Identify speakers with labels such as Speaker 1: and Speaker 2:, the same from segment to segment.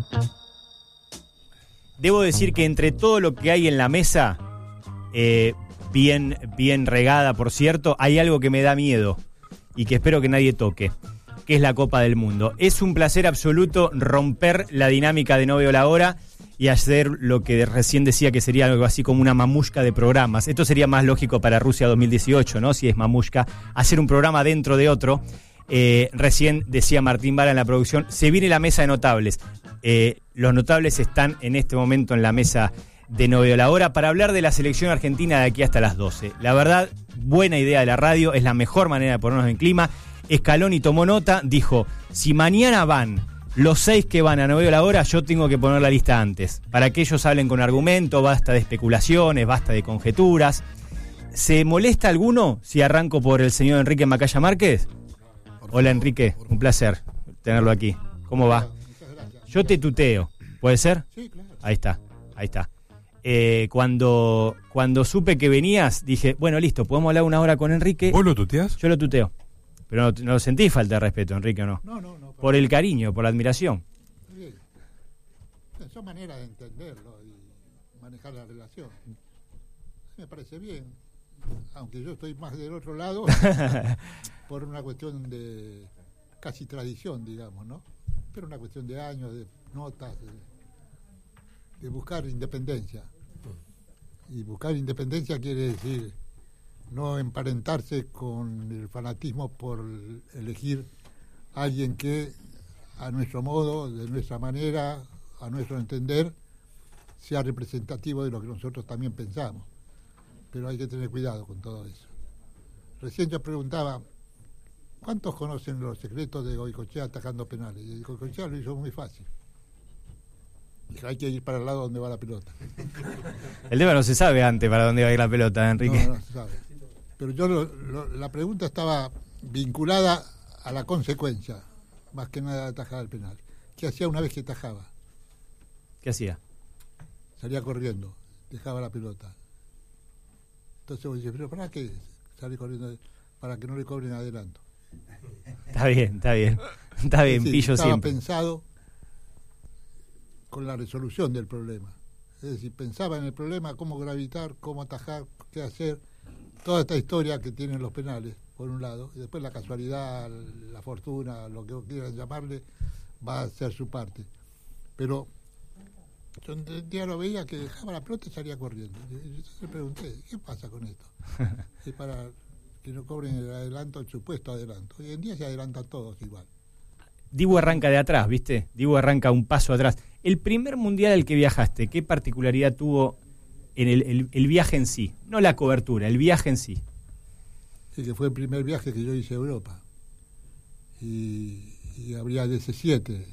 Speaker 1: Debo decir que entre todo lo que hay en la mesa, bien regada, por cierto, hay algo que me da miedo y que espero que nadie toque, que es la Copa del Mundo. Es un placer absoluto romper la dinámica de No Veo la Hora y hacer lo que recién decía que sería algo así como una mamushka de programas. Esto sería más lógico para Rusia 2018, ¿no? Si es mamushka, hacer un programa dentro de otro. Recién decía Martín Vara en la producción, se viene la mesa de notables. Los notables están en este momento en la mesa de No Veo la Hora para hablar de la selección argentina de aquí hasta las 12. La verdad, buena idea de la radio, es la mejor manera de ponernos en clima. Scaloni tomó nota, dijo, si mañana van los 6 que van a No Veo la Hora, yo tengo que poner la lista antes, para que ellos hablen con argumento, basta de especulaciones, basta de conjeturas. ¿Se molesta alguno si arranco por el señor Enrique Macaya Márquez? Hola Enrique, un placer tenerlo aquí. ¿Cómo va? Yo te tuteo, ¿puede ser?
Speaker 2: Sí, claro.
Speaker 1: Ahí está. Cuando supe que venías, dije, bueno, listo, podemos hablar una hora con Enrique.
Speaker 3: ¿Vos lo tuteás?
Speaker 1: Yo lo tuteo. Pero no sentí falta de respeto, Enrique, ¿o no?
Speaker 2: No.
Speaker 1: Por el cariño, por la admiración.
Speaker 2: Sí. Son maneras de entenderlo y manejar la relación. Me parece bien, aunque yo estoy más del otro lado, por una cuestión de casi tradición, digamos, ¿no? Pero una cuestión de años, de notas, de buscar independencia. Y buscar independencia quiere decir no emparentarse con el fanatismo por elegir a alguien que a nuestro modo, de nuestra manera, a nuestro entender, sea representativo de lo que nosotros también pensamos. Pero hay que tener cuidado con todo eso. Recién yo preguntaba, ¿cuántos conocen los secretos de Goicoechea atacando penales? Y Goicoechea lo hizo muy fácil. Dijo, hay que ir para el lado donde va la pelota.
Speaker 1: El tema no se sabe antes para dónde va a ir la pelota, Enrique.
Speaker 2: No se sabe. Pero yo la pregunta estaba vinculada a la consecuencia, más que nada de atajar el penal. ¿Qué hacía una vez que atajaba?
Speaker 1: ¿Qué hacía?
Speaker 2: Salía corriendo, dejaba la pelota. Entonces vos dices, ¿pero para qué salir corriendo? Para que no le cobren adelanto.
Speaker 1: Está bien,
Speaker 2: Sí,
Speaker 1: pillo
Speaker 2: estaba
Speaker 1: siempre.
Speaker 2: pensado con la resolución del problema. Es decir, pensaba en el problema, cómo gravitar, cómo atajar, qué hacer. Toda esta historia que tienen los penales, por un lado, y después la casualidad, la fortuna, lo que quieran llamarle, va a ser su parte. Pero yo un día lo veía que dejaba la pelota y salía corriendo. Y yo le pregunté, ¿qué pasa con esto? Es para que no cobren el adelanto, el supuesto adelanto. Hoy en día se adelantan todos igual.
Speaker 1: Dibu arranca de atrás, ¿viste? Dibu arranca un paso atrás. El primer mundial al que viajaste, ¿qué particularidad tuvo en el viaje en sí? No la cobertura, el viaje en sí.
Speaker 2: Sí, que fue el primer viaje que yo hice a Europa. Y habría DC-7.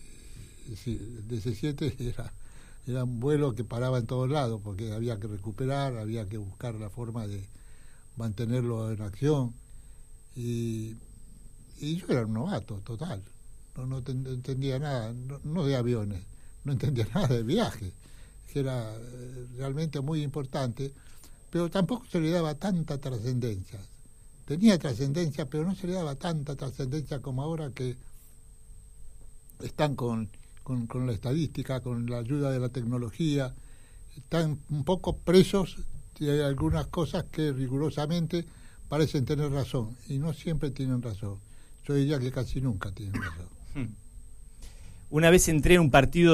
Speaker 2: DC-7 era un vuelo que paraba en todos lados, porque había que recuperar, había que buscar la forma de mantenerlo en acción. Y yo era un novato, total. No entendía nada, no de aviones, no entendía nada de viaje, que era realmente muy importante, pero tampoco se le daba tanta trascendencia. Tenía trascendencia, pero no se le daba tanta trascendencia como ahora, que están con la estadística, con la ayuda de la tecnología, están un poco presos de algunas cosas que rigurosamente parecen tener razón, y no siempre tienen razón. Yo diría que casi nunca tienen razón.
Speaker 1: Una vez entré en un partido